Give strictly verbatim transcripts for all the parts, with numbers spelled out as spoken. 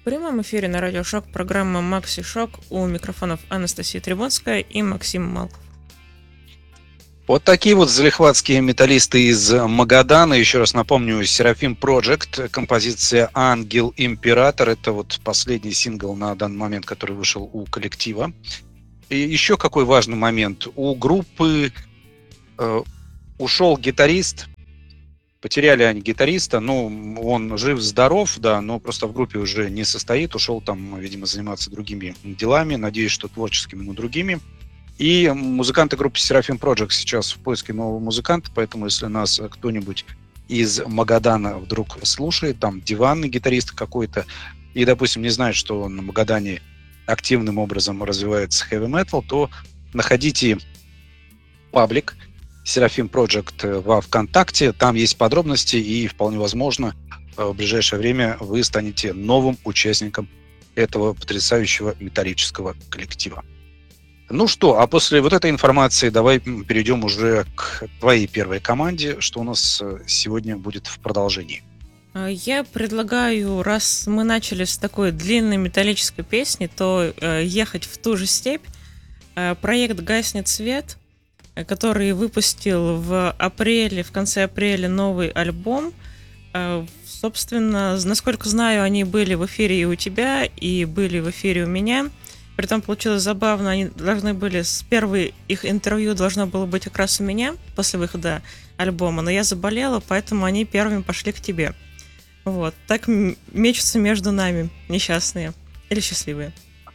прямом эфире на Радио Шок программа «Макси Шок». У микрофонов Анастасия Трибунская и Максим Малков. Вот такие вот залихватские металлисты из Магадана. Еще раз напомню, Seraphim Project, композиция «Ангел Император». Это вот последний сингл на данный момент, который вышел у коллектива. И еще какой важный момент. У группы э, ушел гитарист. Потеряли они гитариста. Ну, он жив-здоров, да, но просто в группе уже не состоит. Ушел там, видимо, заниматься другими делами. Надеюсь, что творческими, но другими. И музыканты группы Seraphim Project сейчас в поиске нового музыканта, поэтому если нас кто-нибудь из Магадана вдруг слушает, там диванный гитарист какой-то, и, допустим, не знает, что на Магадане активным образом развивается heavy metal, то находите паблик Seraphim Project во ВКонтакте, там есть подробности, и вполне возможно в ближайшее время вы станете новым участником этого потрясающего металлического коллектива. Ну что, а после вот этой информации давай перейдем уже к твоей первой команде. Что у нас сегодня будет в продолжении? Я предлагаю, раз мы начали с такой длинной металлической песни, то э, ехать в ту же степь. Э, проект «Гаснет свет», который выпустил в апреле, в конце апреля новый альбом. Э, собственно, насколько знаю, они были в эфире и у тебя, и были в эфире у меня. Притом получилось забавно, они должны были, с первой их интервью должно было быть как раз у меня после выхода альбома, но я заболела, поэтому они первыми пошли к тебе. Вот, так мечутся между нами несчастные или счастливые.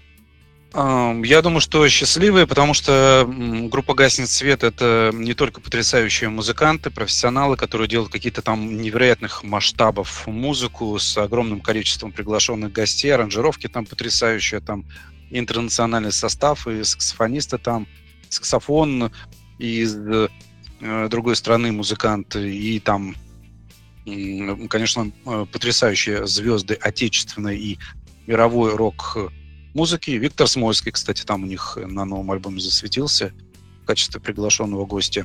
Я думаю, что счастливые, потому что группа «Гаснет свет» — это не только потрясающие музыканты, профессионалы, которые делают какие-то там невероятных масштабов музыку с огромным количеством приглашенных гостей, аранжировки там потрясающие, там интернациональный состав, и саксофонисты там, саксофон из э, другой страны музыкант, и там, э, конечно, потрясающие звезды отечественной и мировой рок-музыки. Виктор Смольский, кстати, там у них на новом альбоме засветился в качестве приглашенного гостя.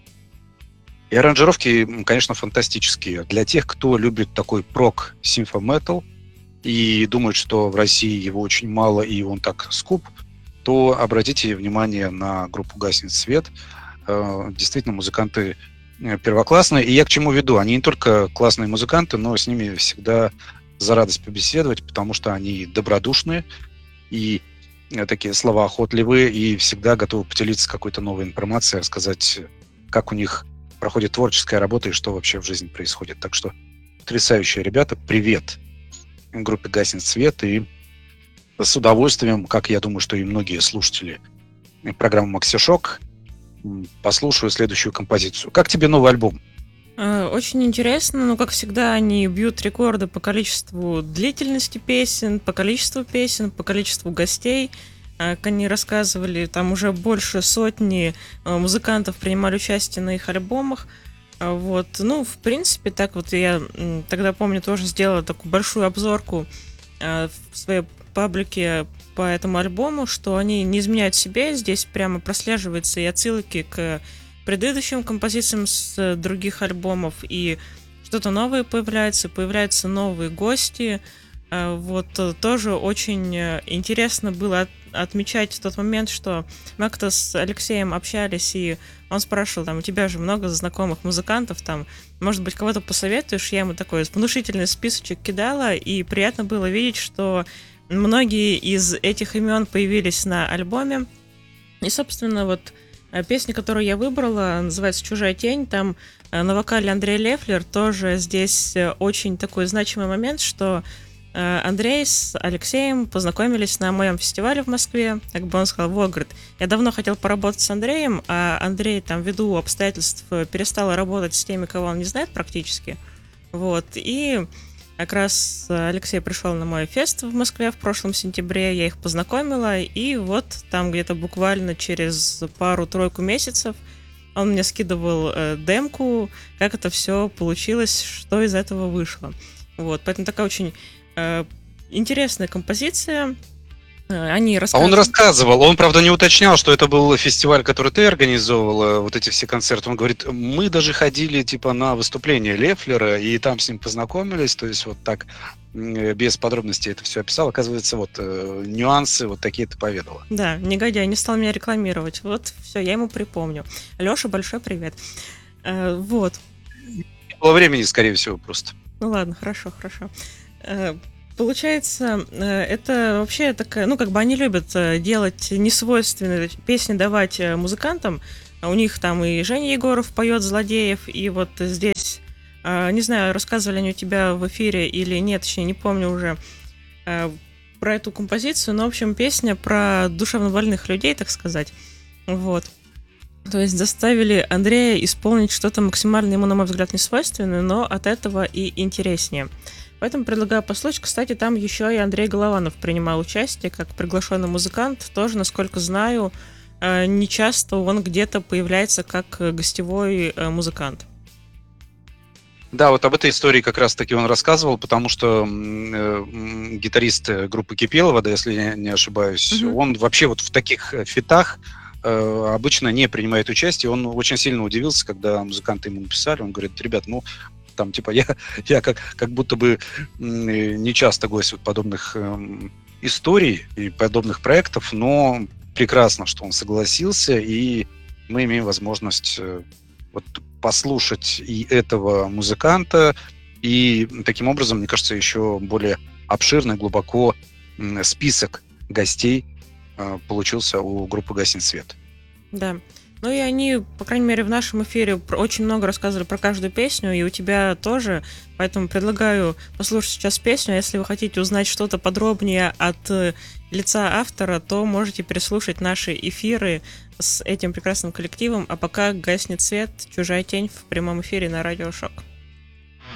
И аранжировки, конечно, фантастические. Для тех, кто любит такой прог-симфо-метал, и думают, что в России его очень мало и он так скуп, то обратите внимание на группу «Гаснет свет». Действительно, музыканты первоклассные. И я к чему веду? Они не только классные музыканты, но с ними всегда за радость побеседовать, потому что они добродушные и такие словоохотливые, и всегда готовы поделиться какой-то новой информацией, рассказать, как у них проходит творческая работа и что вообще в жизни происходит. Так что потрясающие ребята. Привет группе «Гаснет свет», и с удовольствием, как я думаю, что и многие слушатели программы «Макси Шок», послушаю следующую композицию. Как тебе новый альбом? Очень интересно, но, как всегда, они бьют рекорды по количеству длительности песен, по количеству песен, по количеству гостей. Как они рассказывали, там уже больше сотни музыкантов принимали участие на их альбомах. Вот, ну, в принципе, так вот я тогда, помню, тоже сделала такую большую обзорку э, в своей паблике по этому альбому, что они не изменяют себе, здесь прямо прослеживаются и отсылки к предыдущим композициям с других альбомов, и что-то новое появляется, появляются новые гости. Э, вот, тоже очень интересно было от, отмечать в тот момент, что мы как-то с Алексеем общались, и он спрашивал, там, у тебя же много знакомых музыкантов, там, может быть, кого-то посоветуешь? Я ему такой внушительный списочек кидала, и приятно было видеть, что многие из этих имен появились на альбоме. И, собственно, вот песня, которую я выбрала, называется «Чужая тень», там на вокале Андрей Лефлер, тоже здесь очень такой значимый момент, что Андрей с Алексеем познакомились на моем фестивале в Москве. Как бы он сказал, вот, говорит, я давно хотел поработать с Андреем, а Андрей там ввиду обстоятельств перестал работать с теми, кого он не знает практически. Вот, и как раз Алексей пришел на мой фест в Москве в прошлом сентябре, я их познакомила, и вот там где-то буквально через пару-тройку месяцев он мне скидывал э, демку, как это все получилось, что из этого вышло. Вот, поэтому такая очень интересная композиция. Они А он рассказывал, он, правда, не уточнял, что это был фестиваль, который ты организовывала, вот эти все концерты. Он говорит, мы даже ходили, типа, на выступление Лефлера, и там с ним познакомились, то есть вот так, без подробностей это все описал. Оказывается, вот нюансы вот такие ты поведала. Да, негодяй, не стал меня рекламировать. Вот, все, я ему припомню. Леша, большой привет. Вот. Не было времени, скорее всего, просто. Ну ладно, хорошо, хорошо. Получается, это вообще такая, ну, как бы они любят делать несвойственные песни, давать музыкантам. У них там и Женя Егоров поет «Злодеев», и вот здесь, не знаю, рассказывали они у тебя в эфире или нет, точнее, не помню уже, про эту композицию, но, в общем, песня про душевнобольных людей, так сказать. Вот. То есть заставили Андрея исполнить что-то максимально ему, на мой взгляд, несвойственное, но от этого и интереснее. Поэтому предлагаю послушать. Кстати, там еще и Андрей Голованов принимал участие как приглашенный музыкант. Тоже, насколько знаю, не часто он где-то появляется как гостевой музыкант. Да, вот об этой истории как раз-таки он рассказывал, потому что э, гитарист группы Кипелова, да, если я не ошибаюсь, mm-hmm. он вообще вот в таких фитах э, обычно не принимает участие. Он очень сильно удивился, когда музыканты ему написали. Он говорит, ребят, ну, там, типа, я, я как, как будто бы не часто гость вот подобных э, историй и подобных проектов, но прекрасно, что он согласился, и мы имеем возможность э, вот, послушать и этого музыканта, и таким образом, мне кажется, еще более обширный, глубоко э, список гостей э, получился у группы «Гаснет свет». Да. Ну и они, по крайней мере, в нашем эфире очень много рассказывали про каждую песню, и у тебя тоже, поэтому предлагаю послушать сейчас песню. Если вы хотите узнать что-то подробнее от лица автора, то можете переслушать наши эфиры с этим прекрасным коллективом. А пока «Гаснет свет», «Чужая тень» в прямом эфире на Радио Шок.